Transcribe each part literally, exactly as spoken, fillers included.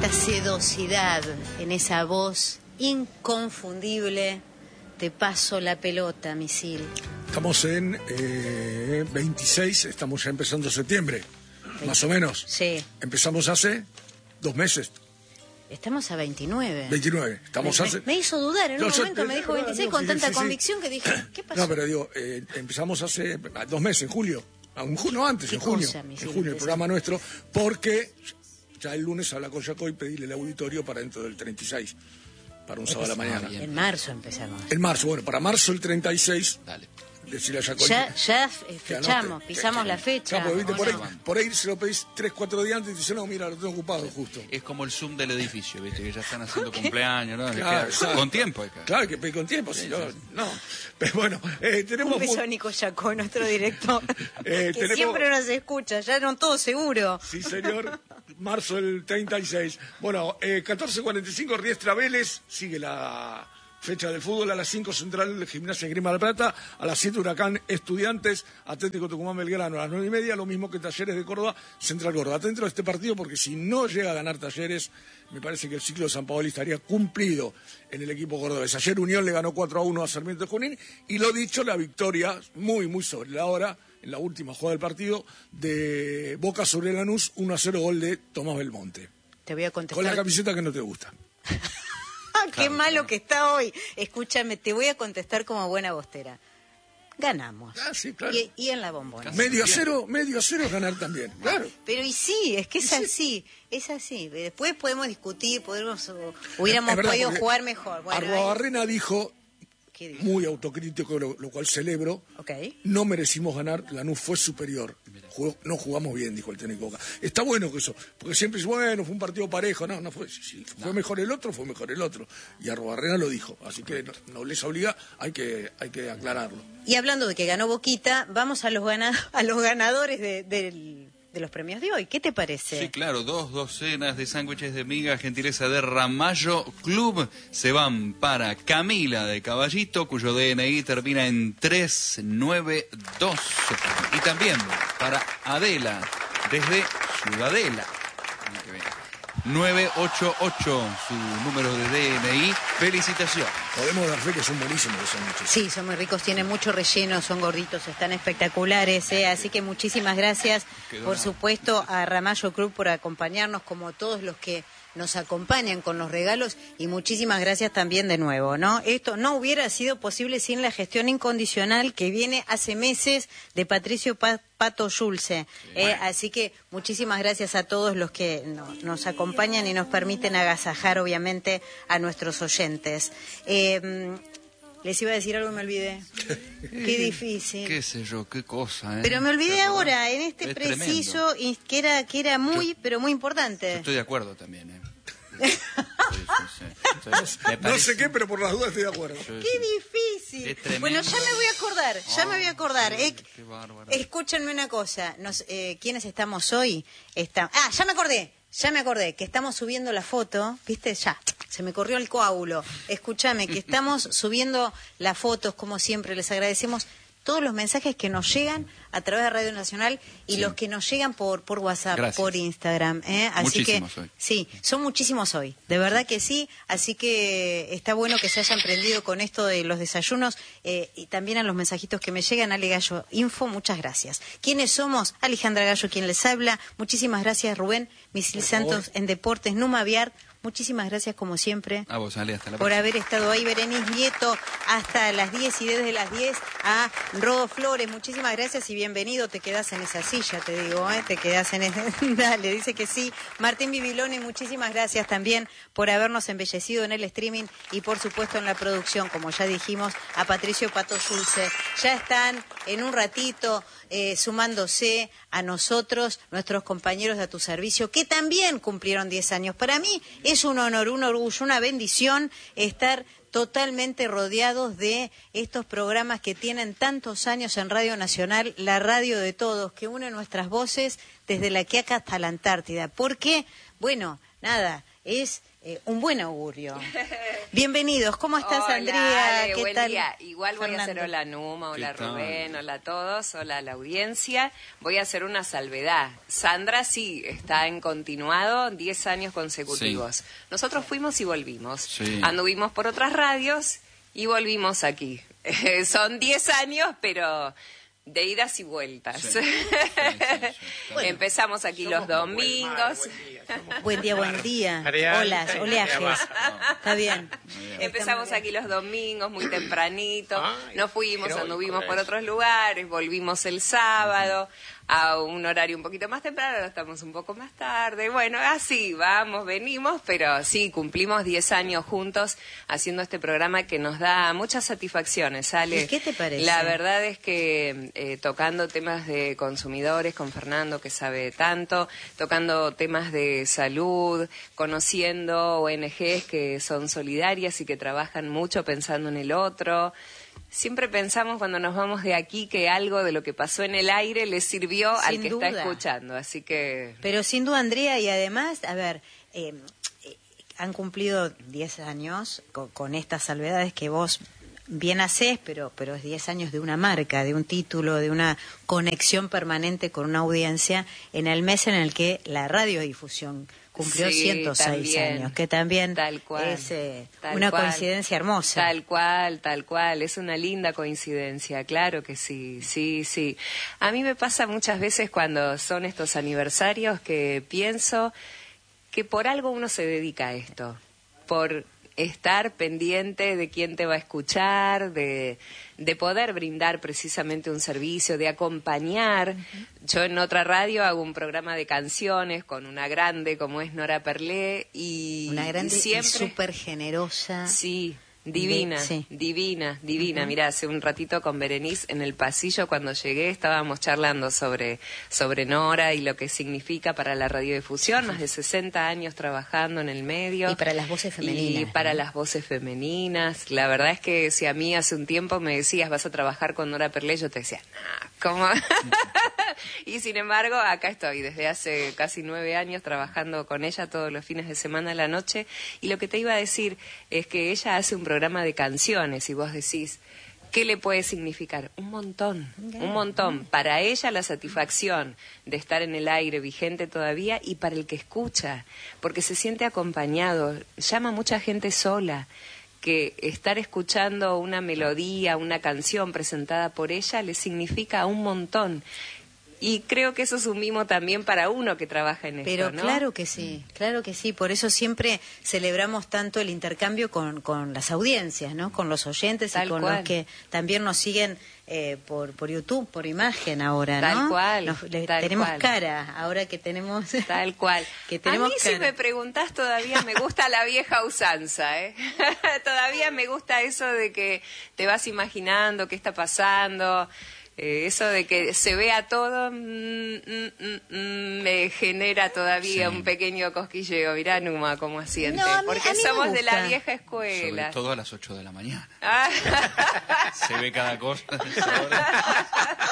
esta sedosidad en esa voz inconfundible. Te paso la pelota, misil. Estamos en eh, veintiséis, estamos ya empezando septiembre, veinte. Más o menos. Sí. Empezamos hace dos meses. Estamos a veintinueve. veintinueve. Estamos me, hace... me hizo dudar, en un no, momento yo, me dijo no, veintiséis no, con sí, tanta sí, convicción sí. que dije, ¿qué pasó? No, pero digo, eh, empezamos hace dos meses, en julio. En junio antes, ¿Qué en junio. cosa, en junio, el programa nuestro, porque ya el lunes habla con Jacob y pedirle el auditorio para dentro del treinta y seis, para un sábado a la mañana. En marzo empezamos. En marzo, bueno, para marzo el treinta y seis. Dale. Decirle a Jacob. Ya, ya fechamos, pisamos la fecha. Claro, ¿viste? Por, ahí, no? por ahí se lo pedís tres, cuatro días antes y dice, no, mira, lo tengo ocupado justo. Es como el Zoom del edificio, ¿viste? Que ya están haciendo cumpleaños, ¿no? Claro, Queda, con tiempo. Acá. Claro, que pedir con tiempo, si no, no. Pero bueno, eh, tenemos... Un beso a Nico Yacó, nuestro director, eh, que tenemos... siempre nos escucha, ya no todo seguro. Sí, señor. Marzo del treinta y seis. Bueno, eh, catorce cuarenta y cinco, Riestra Vélez, sigue la... fecha del fútbol. A las cinco Central Gimnasia Grima de la Plata, a las siete Huracán Estudiantes, Atlético Tucumán Belgrano, a las nueve y media, lo mismo que Talleres de Córdoba, Central Córdoba. Atento a este partido porque si no llega a ganar Talleres, me parece que el ciclo de San Paoli estaría cumplido en el equipo cordobés. Ayer Unión le ganó cuatro a uno a Sarmiento de Junín y lo dicho, la victoria muy, muy sobre la hora, en la última jugada del partido, de Boca sobre Lanús, uno a cero, gol de Tomás Belmonte. Te voy a contestar. Con la camiseta que no te gusta. Qué claro, malo claro. que está hoy. Escúchame, te voy a contestar como buena bostera. Ganamos. Ah, sí, claro. Y, y en la bombona. Medio a cero, medio a cero es ganar también, claro. Pero y sí, es que es así, sí. es así. Después podemos discutir, podemos, hubiéramos verdad, podido jugar mejor. Bueno, Arruabarrena ahí... dijo, muy autocrítico, lo, lo cual celebro, okay. No merecimos ganar, Lanús fue superior. Jugó, no jugamos bien, dijo el técnico Boca. Está bueno que eso, porque siempre es bueno, fue un partido parejo. No, no fue. Si fue no. mejor el otro, fue mejor el otro. Y Arruabarrena lo dijo. Así que no, no les obliga, hay que, hay que aclararlo. Y hablando de que ganó Boquita, vamos a los, gana, a los ganadores de, del... de los premios de hoy. ¿Qué te parece? Sí, claro, dos docenas de sándwiches de miga, gentileza de Ramallo Club, se van para Camila de Caballito, cuyo D N I termina en tres nueve dos. Y también para Adela, desde Ciudadela. nueve ocho ocho, su número de D N I. Felicitaciones. Podemos dar fe que son buenísimos los sándwiches. Sí, son muy ricos, tienen mucho relleno, son gorditos, están espectaculares, ¿eh? Así que muchísimas gracias, por supuesto, a Ramallo Club por acompañarnos, como todos los que nos acompañan con los regalos, y muchísimas gracias también de nuevo, ¿no? Esto no hubiera sido posible sin la gestión incondicional que viene hace meses de Patricio pa Pato Schulze, ¿eh? Así que muchísimas gracias a todos los que no, nos acompañan y nos permiten agasajar, obviamente, a nuestros oyentes. Eh, Les iba a decir algo y me olvidé. Qué difícil. Qué sé yo, qué cosa, ¿eh? Pero me olvidé ahora, en este es preciso, y que era, que era muy, yo, pero muy importante. Yo estoy de acuerdo también, ¿eh? Sí, sí, sí. No, no sé qué, pero por las dudas estoy de acuerdo. Qué difícil. Bueno, ya me voy a acordar, ya oh, me voy a acordar. Sí, eh, qué bárbaro. Escúchenme una cosa. Nos, eh, ¿Quiénes estamos hoy? Está... Ah, ya me acordé. Ya me acordé que estamos subiendo la foto, ¿viste? Ya, se me corrió el coágulo. Escúchame, que estamos subiendo las fotos, como siempre. Les agradecemos todos los mensajes que nos llegan a través de Radio Nacional y sí. los que nos llegan por por WhatsApp, Gracias. por Instagram. ¿eh? Así muchísimos que, hoy. Sí, son muchísimos hoy, de verdad que sí. Así que está bueno que se hayan prendido con esto de los desayunos eh, y también a los mensajitos que me llegan. Ale Gallo Info, muchas gracias. ¿Quiénes somos? Alejandra Gallo, quien les habla. Muchísimas gracias, Rubén. Misil Santos en Deportes, Numa Viar. Muchísimas gracias, como siempre, a vos, Ale, hasta la por próxima. haber estado ahí. Berenice Nieto, hasta las diez y desde las diez a Rodo Flores. Muchísimas gracias y bienvenido. Te quedás en esa silla, te digo, ¿eh? Te quedás en ese... Dale, dice que sí. Martín Bibiloni, muchísimas gracias también por habernos embellecido en el streaming y, por supuesto, en la producción, como ya dijimos, a Patricio Pato Schulze. Ya están en un ratito eh, sumándose a nosotros, nuestros compañeros de A Tu Servicio, que también cumplieron diez años. Para mí es un honor, un orgullo, una bendición estar totalmente rodeados de estos programas que tienen tantos años en Radio Nacional, la radio de todos, que une nuestras voces desde La Quiaca hasta la Antártida. ¿Por qué? Bueno, nada, es eh, un buen augurio. Bienvenidos, ¿cómo estás, Hola, Andrea? Ale, ¿Qué buen tal? día. Igual voy Fernando. a hacer hola Numa, hola ¿Qué tal? Rubén, hola a todos, hola a la audiencia. Voy a hacer una salvedad. Sandra sí está en continuado diez años consecutivos. Sí. Nosotros fuimos y volvimos. Sí. Anduvimos por otras radios y volvimos aquí. Son diez años, pero de idas y vueltas. Sí. Sí, sí, sí. Bueno, Empezamos aquí los domingos. Buen día, buen día. Ariel. Olas, Ay, oleajes. ya va. Está bien. Empezamos Está muy aquí los domingos muy tempranito, Ay, nos fuimos, heroico anduvimos por eso. otros lugares, volvimos el sábado a un horario un poquito más temprano, ahora estamos un poco más tarde. Bueno, así vamos, venimos, pero sí, cumplimos diez años juntos haciendo este programa que nos da muchas satisfacciones, Ale. ¿Y qué te parece? La verdad es que eh, tocando temas de consumidores con Fernando, que sabe tanto, tocando temas de salud, conociendo O N Ges que son solidarias y que trabajan mucho pensando en el otro. Siempre pensamos cuando nos vamos de aquí que algo de lo que pasó en el aire le sirvió al Sin que duda. está escuchando, así que... Pero sin duda, Andrea, y además, a ver, eh, eh, han cumplido diez años con, con estas salvedades que vos bien hacés, pero, pero es diez años de una marca, de un título, de una conexión permanente con una audiencia en el mes en el que la radiodifusión cumplió Sí, ciento seis también, años, que también tal cual, es eh, tal una cual. coincidencia hermosa. Tal cual, tal cual, es una linda coincidencia, claro que sí, sí, sí. A mí me pasa muchas veces cuando son estos aniversarios que pienso que por algo uno se dedica a esto, por estar pendiente de quién te va a escuchar, de, de poder brindar precisamente un servicio, de acompañar. Uh-huh. Yo en otra radio hago un programa de canciones con una grande como es Nora Perlé y una grande y siempre y súper generosa. Sí. Divina, De, sí. divina, divina. Uh-huh. Mirá, hace un ratito con Berenice en el pasillo cuando llegué estábamos charlando sobre, sobre Nora y lo que significa para la radiodifusión, más de sesenta años trabajando en el medio. Y para las voces femeninas. Y para ¿no? las voces femeninas. La verdad es que si a mí hace un tiempo me decías vas a trabajar con Nora Perlé, yo te decía, nah, ¿cómo? Y sin embargo, acá estoy desde hace casi nueve años trabajando con ella todos los fines de semana a la noche. Y lo que te iba a decir es que ella hace un programa de canciones y vos decís, ¿qué le puede significar? Un montón, un montón. Para ella la satisfacción de estar en el aire vigente todavía y para el que escucha, porque se siente acompañado. Llama mucha gente sola, que estar escuchando una melodía, una canción presentada por ella le significa un montón. Y creo que eso es un mimo también para uno que trabaja en esto, Pero ¿no? claro que sí, claro que sí. Por eso siempre celebramos tanto el intercambio con, con las audiencias, ¿no? Con los oyentes Tal y con cual. los que también nos siguen eh, por, por YouTube, por imagen ahora, ¿no? Tal cual, Nos- le- tal tenemos cual. cara, ahora que tenemos... Tal cual. que tenemos a mí cara. si me preguntás todavía me gusta la vieja usanza, ¿eh? Todavía me gusta eso de que te vas imaginando qué está pasando. Eh, eso de que se vea todo mm, mm, mm, mm, me genera todavía Sí. un pequeño cosquilleo. Mirá, Numa, cómo asiente. No, a mí- Porque a mí me somos de la gusta. vieja Sobre escuela. todo a las ocho de la mañana. Ah. Se ve cada cosa. a esa hora.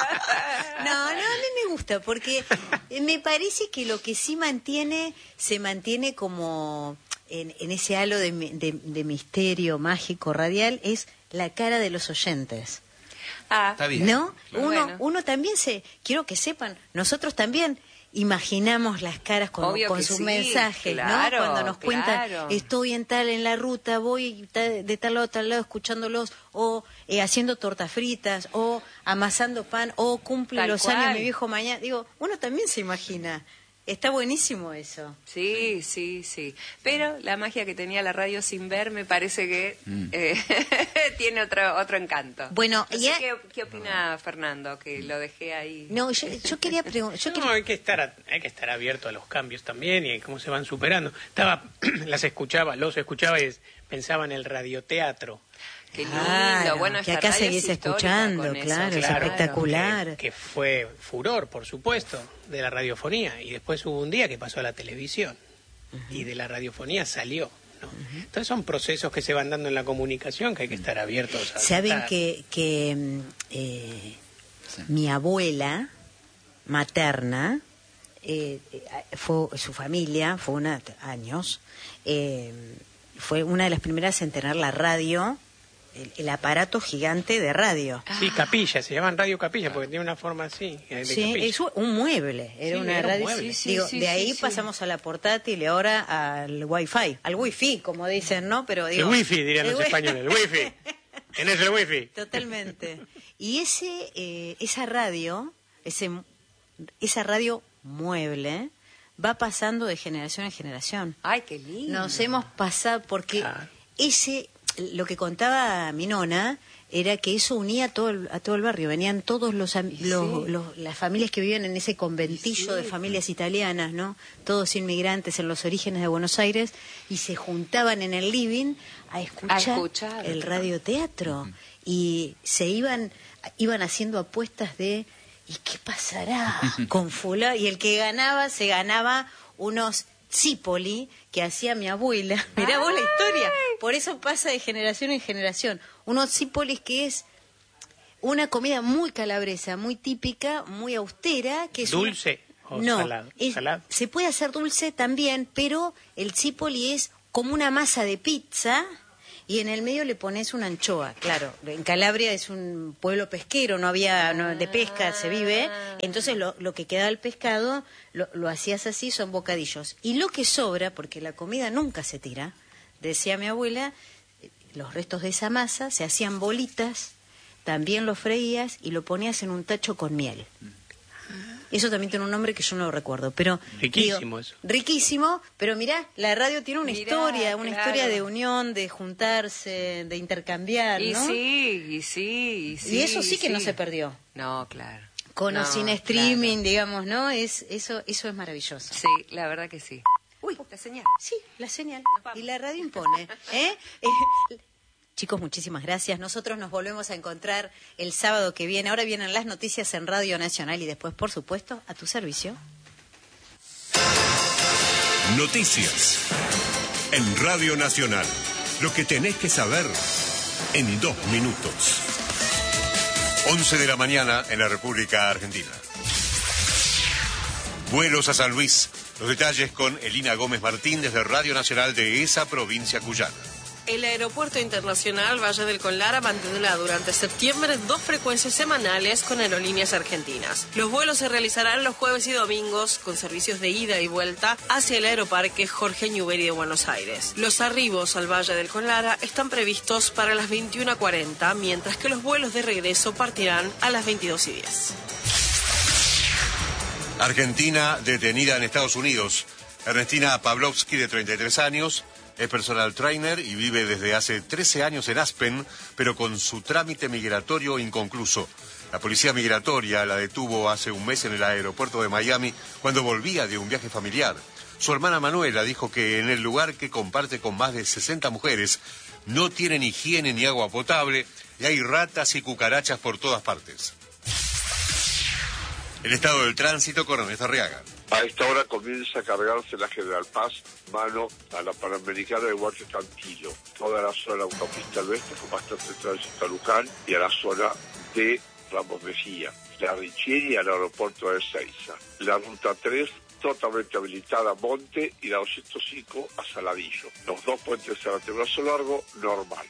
No, no, a mí me gusta porque eh, me parece que lo que sí mantiene, se mantiene como en, en ese halo de, mi- de- de misterio mágico radial, es la cara de los oyentes. Ah, Está bien. ¿No? Claro. Uno, Bueno. uno también se, quiero que sepan, nosotros también imaginamos las caras con, Obvio con que sus sí, mensajes, claro, ¿no? Cuando nos cuentan, claro. estoy en tal, en la ruta, voy ta- de tal lado a tal lado escuchándolos, o eh, haciendo tortas fritas, o amasando pan, o cumple Tal los cual. años mi viejo mañana. Digo, uno también se imagina. Está buenísimo eso. Sí, sí, sí. Pero la magia que tenía la radio sin ver me parece que Mm. eh, tiene otro otro encanto. Bueno, No sé ya- ¿qué, qué opina Fernando? Que lo dejé ahí. No, yo, yo quería preguntar, yo No, quería... hay que estar a- hay que estar abierto a los cambios también y cómo se van superando. Estaba las escuchaba, los escuchaba y es- pensaba en el radioteatro. Qué lindo. Claro, Bueno, que esta acá radio seguís es histórica escuchando, con eso, claro, es Claro, espectacular. Que, que fue furor, por supuesto, de la radiofonía. Y después hubo un día que pasó a la televisión. Y de la radiofonía salió. ¿no? Entonces son procesos que se van dando en la comunicación que hay que estar abiertos a Saben aceptar. que, que mm, eh, Sí. mi abuela materna eh, fue su familia, fue una, años, eh, fue una de las primeras en tener la radio, el, el aparato gigante de radio. Sí, capilla, se llaman radio capilla porque tiene una forma así. De Sí, capilla. es un mueble, era Sí, una era un radio. mueble. Sí, Digo, sí, de sí, ahí sí. pasamos a la portátil y ahora al wifi, al wifi, como dicen, ¿no? Pero El digo, wifi, dirían el los wi- españoles, el wifi. ¿Quién es el wifi? Totalmente. Y ese, eh, esa radio, ese, esa radio mueble, va pasando de generación en generación. Ay, qué lindo. Nos hemos pasado, porque Claro. ese, lo que contaba mi nona, era que eso unía a todo el, a todo el barrio. Venían todos los, am- Y los, sí. los- las familias que vivían en ese conventillo de familias italianas, ¿no? Todos inmigrantes en los orígenes de Buenos Aires, y se juntaban en el living a escuchar, A escuchar. el radioteatro. Y se iban, iban haciendo apuestas de ¿y qué pasará con fulano? Y el que ganaba, se ganaba unos Zipoli que hacía mi abuela. Mirá vos la historia. Por eso pasa de generación en generación. Unos Zipolis que es una comida muy calabresa, muy típica, muy austera. Que es ¿Dulce una... o no, salado? es- ¿Salado? se puede hacer dulce también, pero el Zipoli es como una masa de pizza y en el medio le pones una anchoa. Claro, en Calabria es un pueblo pesquero, no había no, de pesca, se vive. Entonces lo, lo que queda del pescado lo, lo hacías así, son bocadillos. Y lo que sobra, porque la comida nunca se tira, decía mi abuela, los restos de esa masa se hacían bolitas, también lo freías y lo ponías en un tacho con miel. Eso también tiene un nombre que yo no lo recuerdo, pero Riquísimo digo, eso. Riquísimo, pero mirá, la radio tiene una Mirá, historia, una claro. historia de unión, de juntarse, de intercambiar, Y ¿no? sí, y sí, y sí. y eso sí que sí. no se perdió. No, claro. Con o No, sin streaming, digamos, ¿no? Es eso eso es maravilloso. claro. Sí, la verdad que sí. Uy, La señal. sí, la señal. Nos vamos. Y la radio impone. ¿eh? Eh, Chicos, muchísimas gracias. Nosotros nos volvemos a encontrar el sábado que viene. Ahora vienen las noticias en Radio Nacional y después, por supuesto, a tu servicio. Noticias en Radio Nacional. Lo que tenés que saber en dos minutos. once de la mañana en la República Argentina. Vuelos a San Luis. Los detalles con Elina Gómez Martín desde Radio Nacional de esa provincia cuyana. El Aeropuerto Internacional Valle del Conlara mantendrá durante septiembre dos frecuencias semanales con aerolíneas argentinas. Los vuelos se realizarán los jueves y domingos con servicios de ida y vuelta hacia el Aeroparque Jorge Newbery de Buenos Aires. Los arribos al Valle del Conlara están previstos para las veintiuna cuarenta, mientras que los vuelos de regreso partirán a las veintidós y diez. Argentina detenida en Estados Unidos. Ernestina Pavlovsky, de treinta y tres años, es personal trainer y vive desde hace trece años en Aspen, pero con su trámite migratorio inconcluso. La policía migratoria la detuvo hace un mes en el aeropuerto de Miami cuando volvía de un viaje familiar. Su hermana Manuela dijo que en el lugar que comparte con más de sesenta mujeres no tienen higiene ni agua potable y hay ratas y cucarachas por todas partes. El estado del tránsito con Ernesto Arriaga. A esta hora comienza a cargarse la General Paz, mano a la Panamericana de Guardia Cantillo. Toda la zona autopista al oeste con bastante tránsito a Luján y a la zona de Ramos Mejía. La Richieri al aeropuerto de Ezeiza. La ruta tres totalmente habilitada a Monte y la doscientos cinco a Saladillo. Los dos puentes de Brazo Largo, normal.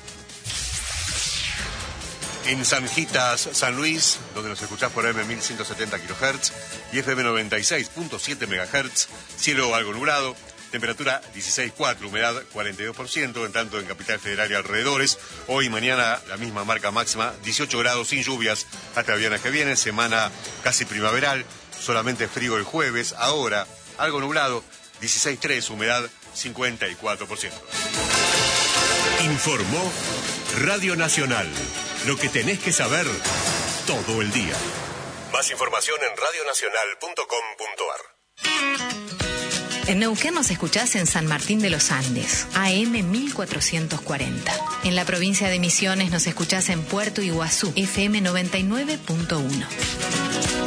En Sanjitas, San Luis, donde nos escuchás por M mil ciento setenta kilohertz y F M noventa y seis punto siete megahertz, cielo algo nublado, temperatura dieciséis coma cuatro, humedad cuarenta y dos por ciento, en tanto en Capital Federal y alrededores. Hoy y mañana la misma marca máxima, dieciocho grados sin lluvias hasta el viernes que viene, semana casi primaveral, solamente frío el jueves, ahora algo nublado, dieciséis coma tres, humedad cincuenta y cuatro por ciento. Informó Radio Nacional. Lo que tenés que saber todo el día. Más información en radionacional punto com punto ar. En Neuquén nos escuchás en San Martín de los Andes, A M mil cuatrocientos cuarenta. En la provincia de Misiones nos escuchás en Puerto Iguazú, F M noventa y nueve punto uno.